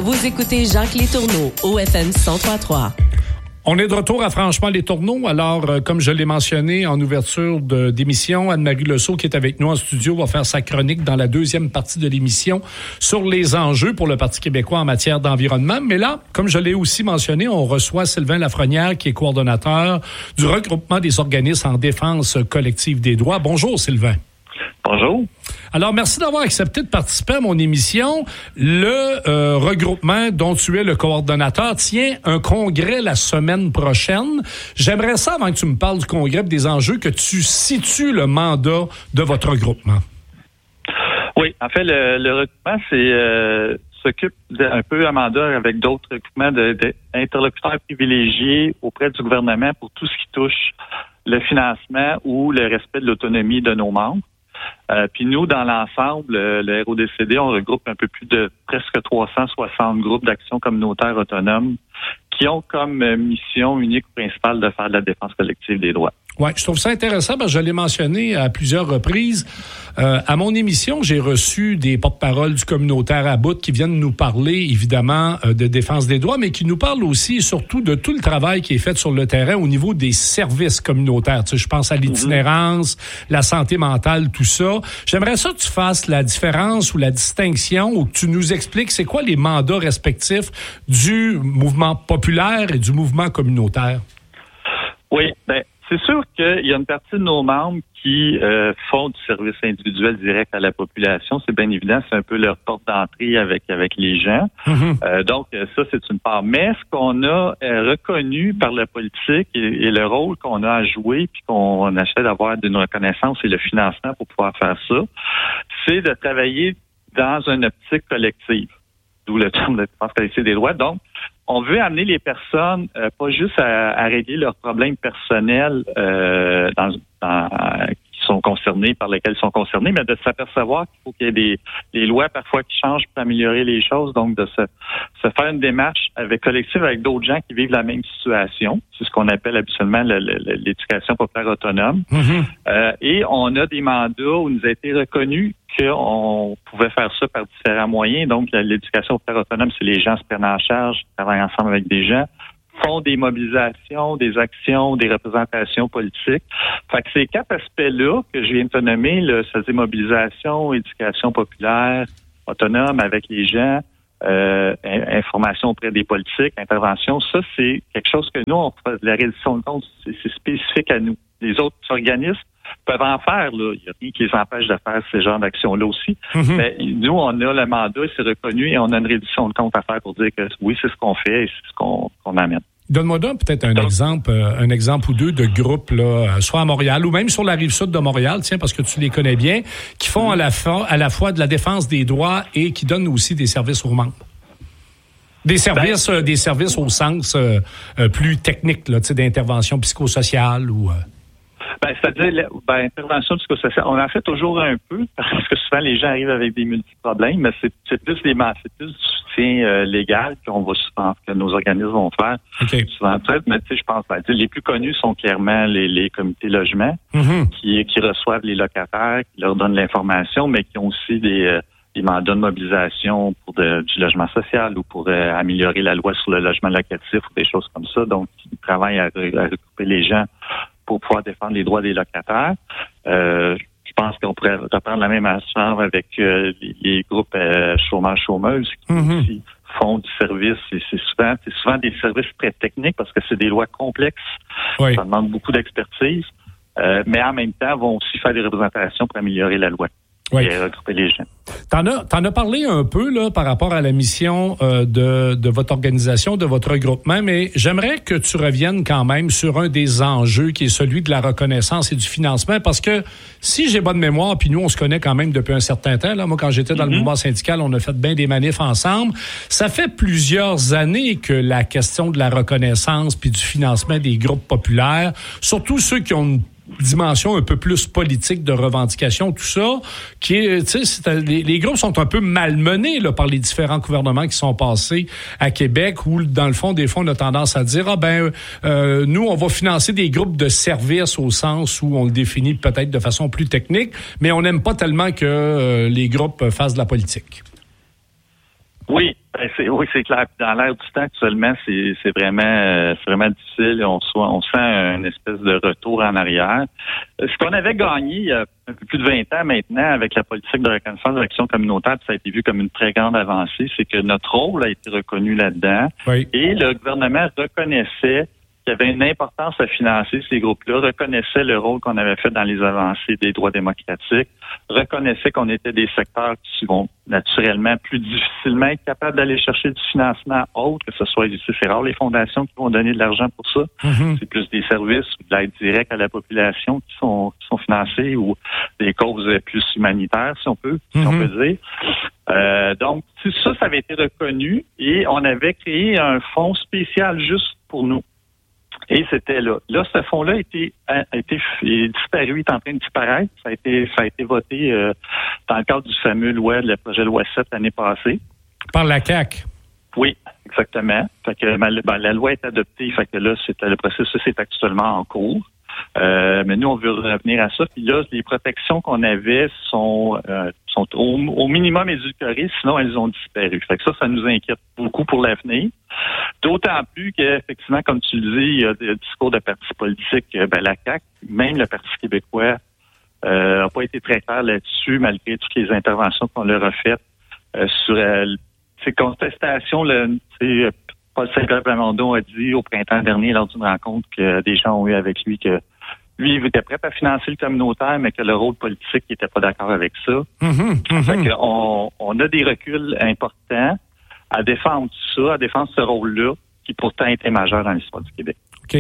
Vous écoutez Jacques Létourneau, OFM 103.3. On est de retour à Franchement les Tourneaux. Alors, comme je l'ai mentionné en ouverture d'émission, Anne-Marie Lesseau, qui est avec nous en studio, va faire sa chronique dans la deuxième partie de l'émission sur les enjeux pour le Parti québécois en matière d'environnement. Mais là, comme je l'ai aussi mentionné, on reçoit Sylvain Lafrenière, qui est coordonnateur du regroupement des organismes en défense collective des droits. Bonjour, Sylvain. Bonjour. Alors, merci d'avoir accepté de participer à mon émission. Le regroupement dont tu es le coordonnateur tient un congrès la semaine prochaine. J'aimerais ça, avant que tu me parles du congrès et des enjeux, que tu situes le mandat de votre regroupement. Oui, en fait, le regroupement, s'occupe un peu un mandat avec d'autres regroupements d'interlocuteurs privilégiés auprès du gouvernement pour tout ce qui touche le financement ou le respect de l'autonomie de nos membres. Puis nous, dans l'ensemble, le RODCD, on regroupe un peu plus de presque 360 groupes d'action communautaire autonomes qui ont comme mission unique principale de faire de la défense collective des droits. Oui, je trouve ça intéressant parce que je l'ai mentionné à plusieurs reprises. À mon émission, j'ai reçu des porte-paroles du communautaire à bout qui viennent nous parler, évidemment, de défense des droits, mais qui nous parlent aussi et surtout de tout le travail qui est fait sur le terrain au niveau des services communautaires. Tu sais, je pense à l'itinérance, la santé mentale, tout ça. J'aimerais ça que tu fasses la différence ou la distinction ou que tu nous expliques c'est quoi les mandats respectifs du mouvement populaire et du mouvement communautaire. Oui, c'est sûr qu'il y a une partie de nos membres qui font du service individuel direct à la population. C'est bien évident, c'est un peu leur porte d'entrée avec les gens. Donc, ça, c'est une part. Mais ce qu'on a reconnu par la politique et le rôle qu'on a à jouer puis qu'on essaie d'avoir d'une reconnaissance et le financement pour pouvoir faire ça, c'est de travailler dans une optique collective. D'où le terme de défense collective des droits. Donc, on veut amener les personnes pas juste à régler leurs problèmes personnels qui sont concernés, par lesquels ils sont concernés, mais de s'apercevoir qu'il faut qu'il y ait des lois parfois qui changent pour améliorer les choses. Donc, de se faire une démarche collective avec d'autres gens qui vivent la même situation. C'est ce qu'on appelle habituellement l'éducation populaire autonome. Et on a des mandats où il nous a été reconnu qu'on pouvait faire ça par différents moyens. Donc, l'éducation populaire autonome, c'est les gens se prennent en charge, travaillent ensemble avec des gens, font des mobilisations, des actions, des représentations politiques. Fait que ces quatre aspects-là que je viens de te nommer, c'est-à-dire mobilisation, éducation populaire, autonome avec les gens, information auprès des politiques, intervention, ça, c'est quelque chose que nous, on fait de la reddition de compte, c'est spécifique à nous. Les autres organismes peuvent en faire, là. Il n'y a rien qui les empêche de faire ces genres d'actions-là aussi. Mais nous, on a le mandat, c'est reconnu et on a une reddition de compte à faire pour dire que oui, c'est ce qu'on fait et c'est ce qu'on amène. Donne-moi donc peut-être un exemple ou deux de groupes, là, soit à Montréal ou même sur la rive sud de Montréal, tiens, parce que tu les connais bien, qui font à la fois de la défense des droits et qui donnent aussi des services aux membres. Des services au sens plus technique, là, tu sais, d'intervention psychosociale ou. C'est-à-dire, intervention psychosociale, on en fait toujours un peu, parce que souvent les gens arrivent avec des multi-problèmes, mais c'est plus du soutien légal que nos organismes vont faire. Okay. Souvent, mais tu sais, je pense, les plus connus sont clairement les comités logement, qui reçoivent les locataires, qui leur donnent l'information, mais qui ont aussi des mandats de mobilisation pour du logement social ou pour améliorer la loi sur le logement locatif ou des choses comme ça. Donc, ils travaillent à regrouper les gens pour pouvoir défendre les droits des locataires. Je pense qu'on pourrait reprendre la même action avec les groupes chômeurs-chômeuses qui aussi font du service. Et c'est souvent des services très techniques parce que c'est des lois complexes. Oui. Ça demande beaucoup d'expertise. Mais en même temps, vont aussi faire des représentations pour améliorer la loi. Oui. Et regrouper les gens. T'en as parlé un peu là par rapport à la mission de votre organisation, de votre regroupement, mais j'aimerais que tu reviennes quand même sur un des enjeux qui est celui de la reconnaissance et du financement, parce que si j'ai bonne mémoire, puis nous on se connaît quand même depuis un certain temps, là, moi quand j'étais dans le mouvement syndical, on a fait bien des manifs ensemble. Ça fait plusieurs années que la question de la reconnaissance puis du financement des groupes populaires, surtout ceux qui ont une dimension un peu plus politique de revendication, tout ça, qui est, tu sais, les groupes sont un peu malmenés là, par les différents gouvernements qui sont passés à Québec, où, dans le fond, des fois, on a tendance à dire, nous, on va financer des groupes de services au sens où on le définit peut-être de façon plus technique, mais on n'aime pas tellement que les groupes fassent de la politique. Oui, c'est clair. Dans l'air du temps actuellement, c'est vraiment difficile. On sent une espèce de retour en arrière. Ce qu'on avait gagné il y a un peu plus de 20 ans maintenant avec la politique de reconnaissance de l'action communautaire, ça a été vu comme une très grande avancée, c'est que notre rôle a été reconnu là-dedans. Oui. Et le gouvernement reconnaissait qu'il y avait une importance à financer ces groupes-là, reconnaissait le rôle qu'on avait fait dans les avancées des droits démocratiques, reconnaissait qu'on était des secteurs qui vont naturellement plus difficilement être capables d'aller chercher du financement autre, que ce soit, c'est rare les fondations qui vont donner de l'argent pour ça. Mm-hmm. C'est plus des services ou de l'aide directe à la population qui sont financés ou des causes plus humanitaires, si on peut dire. Donc, ça avait été reconnu et on avait créé un fonds spécial juste pour nous. Et c'était là. Là, ce fonds-là est disparu, est en train de disparaître. Ça a été voté dans le cadre du fameux le projet loi 7 l'année passée. Par la CAQ. Oui, exactement. Fait que la loi est adoptée. Fait que là, le processus est actuellement en cours. Mais nous, on veut revenir à ça. Puis là, les protections qu'on avait sont au minimum édulcorées, sinon elles ont disparu. Fait que ça nous inquiète beaucoup pour l'avenir. D'autant plus qu'effectivement, comme tu le dis, il y a des discours de partis politiques, la CAQ, même le Parti québécois, n'a pas été très clair là-dessus, malgré toutes les interventions qu'on leur a faites sur ces contestations. Paul Saint-Pierre-Plamondon a dit au printemps dernier, lors d'une rencontre que des gens ont eu avec lui, que lui, il était prêt à financer le communautaire, mais que le rôle politique, il n'était pas d'accord avec ça. Fait qu'on a des reculs importants à défendre ça, à défendre ce rôle-là, qui pourtant était majeur dans l'histoire du Québec. OK.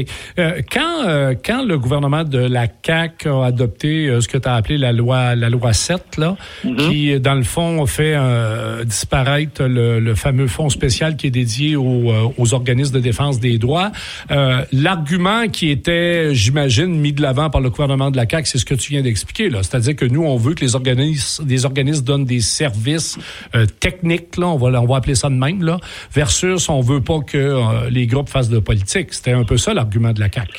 Quand le gouvernement de la CAQ a adopté ce que tu as appelé la loi 7, là, qui, dans le fond, fait disparaître le fameux fonds spécial qui est dédié aux organismes de défense des droits, l'argument qui était, j'imagine, mis de l'avant par le gouvernement de la CAQ, c'est ce que tu viens d'expliquer, là. C'est-à-dire que nous, on veut que les organismes donnent des services techniques, là, on va appeler ça de même, là, versus on veut pas que les groupes fassent de politique. C'était un peu ça l'argument de la CAQ.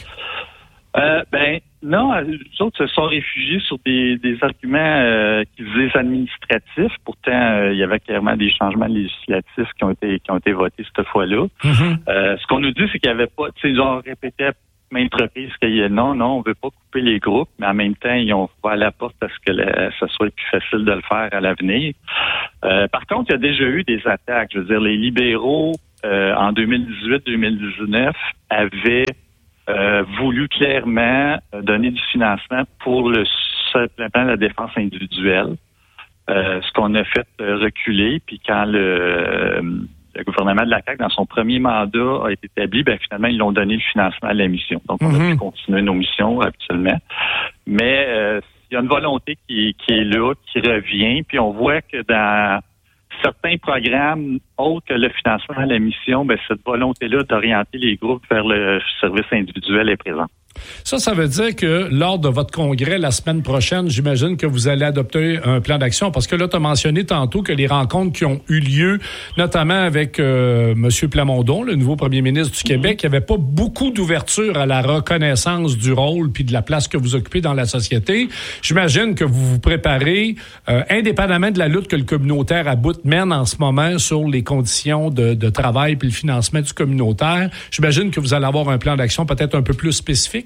Non, les autres se sont réfugiés sur des arguments qui disaient administratifs. Pourtant, il y avait clairement des changements législatifs qui ont été votés cette fois-là. Ce qu'on nous dit, c'est qu'il n'y avait pas, ils ont répété à maintes reprises qu'il y a non, on veut pas couper les groupes, mais en même temps, ils ont ouvert la porte à ce que ça soit plus facile de le faire à l'avenir. Par contre, il y a déjà eu des attaques. Je veux dire, les libéraux, en 2018-2019, avaient voulu clairement donner du financement pour simplement la défense individuelle. Ce qu'on a fait reculer, puis quand le gouvernement de la CAQ, dans son premier mandat, a été établi, finalement, ils l'ont donné le financement à la mission. Donc, on a pu continuer nos missions habituellement. Mais il y a une volonté qui est là, qui revient, puis on voit que dans certains programmes autres que le financement à la mission, cette volonté-là d'orienter les groupes vers le service individuel est présente. Ça veut dire que lors de votre congrès la semaine prochaine, j'imagine que vous allez adopter un plan d'action, parce que là, tu as mentionné tantôt que les rencontres qui ont eu lieu, notamment avec M. Plamondon, le nouveau premier ministre du Québec, il n'y avait pas beaucoup d'ouverture à la reconnaissance du rôle puis de la place que vous occupez dans la société. J'imagine que vous vous préparez, indépendamment de la lutte que le communautaire à bout mène en ce moment sur les conditions de travail puis le financement du communautaire, j'imagine que vous allez avoir un plan d'action peut-être un peu plus spécifique.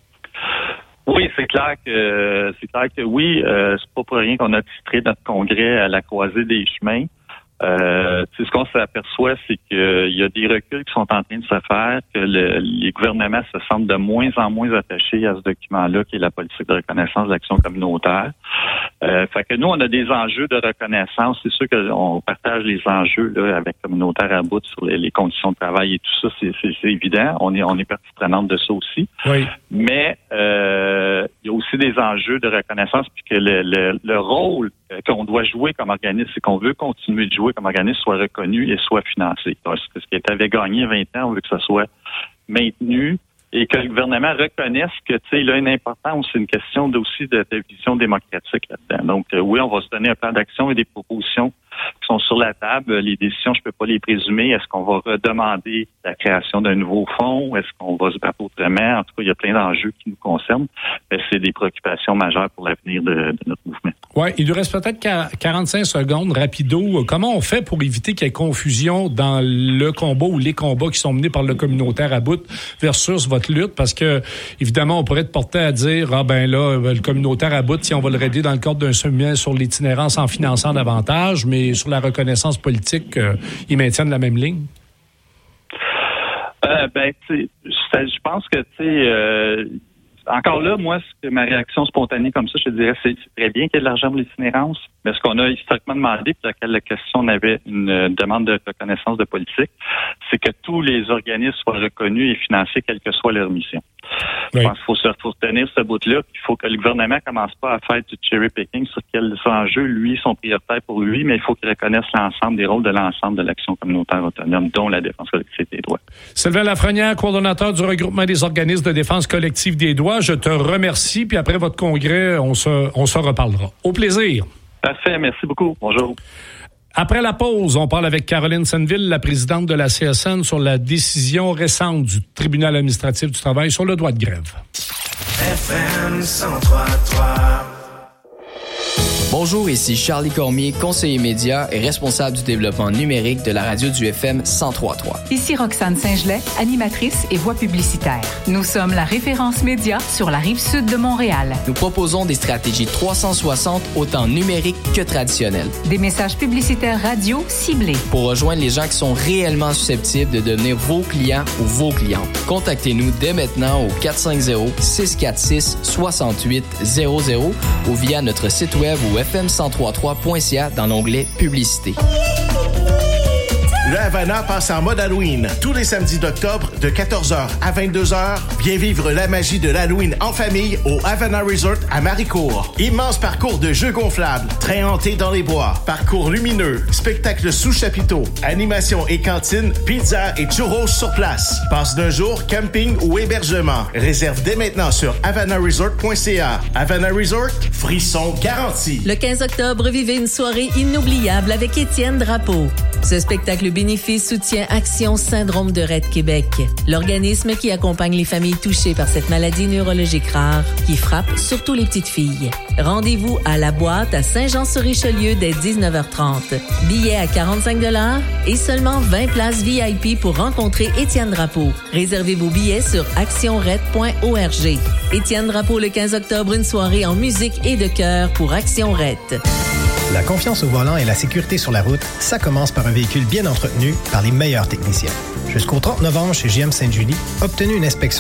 Oui, c'est clair que oui. C'est pas pour rien qu'on a titré notre congrès à la croisée des chemins. Ce qu'on s'aperçoit, c'est qu'il y a des reculs qui sont en train de se faire, que les gouvernements se sentent de moins en moins attachés à ce document-là, qui est la politique de reconnaissance de l'action communautaire. Fait que nous, on a des enjeux de reconnaissance. C'est sûr qu'on partage les enjeux là avec Communautaire à bout sur les conditions de travail et tout ça. C'est évident. On est partie prenante de ça aussi. Oui. Mais il y a aussi des enjeux de reconnaissance, puis que le rôle qu'on doit jouer comme organisme, c'est qu'on veut continuer de jouer comme organisme, soit reconnu et soit financé. Donc, ce qui avait gagné 20 ans, on veut que ça soit maintenu et que le gouvernement reconnaisse que, il a une importance, c'est une question aussi de vision démocratique là-dedans. Donc, oui, on va se donner un plan d'action et des propositions qui sont sur la table. Les décisions, je peux pas les présumer. Est-ce qu'on va redemander la création d'un nouveau fonds? Est-ce qu'on va se battre autrement? En tout cas, il y a plein d'enjeux qui nous concernent. Mais c'est des préoccupations majeures pour l'avenir de notre mouvement. Oui, il nous reste peut-être 45 secondes, rapido. Comment on fait pour éviter qu'il y ait confusion dans le combat ou les combats qui sont menés par le communautaire à bout versus votre lutte? Parce que, évidemment, on pourrait être porté à dire, le communautaire à bout, si on va le raider dans le cadre d'un sommet sur l'itinérance en finançant davantage, mais sur la reconnaissance politique, ils maintiennent la même ligne? Je pense que, encore là, moi, ma réaction spontanée comme ça, je te dirais, c'est très bien qu'il y ait de l'argent pour l'itinérance, mais ce qu'on a historiquement demandé, puis laquelle la question on avait une demande de reconnaissance de politique, c'est que tous les organismes soient reconnus et financés, quelle que soit leur mission. Oui. Je pense qu'il faut tenir ce bout-là, puis il faut que le gouvernement commence pas à faire du cherry picking sur quels enjeux, lui, sont prioritaires pour lui, mais il faut qu'il reconnaisse l'ensemble des rôles de l'ensemble de l'action communautaire autonome, dont la défense collective des droits. Sylvain Lafrenière, coordonnateur du regroupement des organismes de défense collective des droits, je te remercie, puis après votre congrès, on se reparlera. Au plaisir. Parfait, merci beaucoup. Bonjour. Après la pause, on parle avec Caroline Senneville, la présidente de la CSN, sur la décision récente du tribunal administratif du travail sur le droit de grève. FM 103.3. Bonjour, ici Charlie Cormier, conseiller média et responsable du développement numérique de la radio du FM 103.3. Ici Roxane Saint-Gelais, animatrice et voix publicitaire. Nous sommes la référence média sur la rive sud de Montréal. Nous proposons des stratégies 360 autant numériques que traditionnelles. Des messages publicitaires radio ciblés. Pour rejoindre les gens qui sont réellement susceptibles de devenir vos clients ou vos clientes. Contactez-nous dès maintenant au 450-646-6800 ou via notre site web ou fm1033.ca dans l'onglet Publicité. Le Havana passe en mode Halloween. Tous les samedis d'octobre, de 14h à 22h, viens vivre la magie de l'Halloween en famille au Havana Resort à Maricourt. Immense parcours de jeux gonflables, train hanté dans les bois, parcours lumineux, spectacle sous chapiteau, animation et cantine, pizza et churros sur place. Passe d'un jour, camping ou hébergement. Réserve dès maintenant sur havanaresort.ca. Havana Resort, frisson garanti. Le 15 octobre, vivez une soirée inoubliable avec Étienne Drapeau. Ce spectacle bénéfice soutient Action Syndrome de Rett Québec, l'organisme qui accompagne les familles touchées par cette maladie neurologique rare qui frappe surtout les petites filles. Rendez-vous à La Boîte à Saint-Jean-sur-Richelieu dès 19h30. Billets à 45 $ et seulement 20 places VIP pour rencontrer Étienne Drapeau. Réservez vos billets sur actionrett.org. Étienne Drapeau le 15 octobre, une soirée en musique et de chœur pour Action Rett. La confiance au volant et la sécurité sur la route, ça commence par un véhicule bien entretenu par les meilleurs techniciens. Jusqu'au 30 novembre chez GM Sainte-Julie, obtenez une inspection